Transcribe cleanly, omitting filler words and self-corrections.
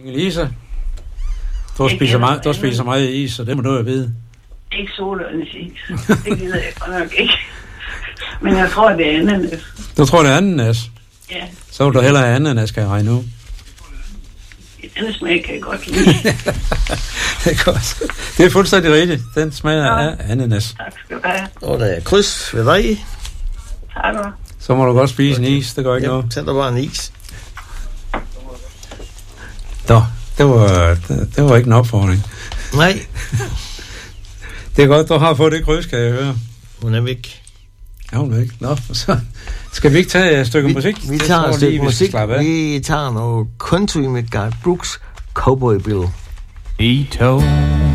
Lisa, du spiser meget is, så det må du jo vide. Ikke solørnsis. Det gider jeg godt nok ikke. Men jeg tror, det er ananas. Du tror, det er ananas? Ja. Så vil du hellere have ananas, kan jeg regne ud. Den smag kan jeg godt lide. Det er godt. Det er fuldstændig rigtigt. Den smager af ananas. Tak skal du have. Og der er kryds ved vej. Tak du. Så må du godt spise en is, det gør ikke noget. Tag dig bare en is. Det var ikke en opfordring. Nej. Det er godt, du har fået det kryds, kan jeg høre. Hun er væk. Ja, hun er væk. Nå, så skal vi ikke tage et stykke musik? Vi tager et stykke musik. Vi tager noget country med Garth Brooks, Cowboy Bill. He told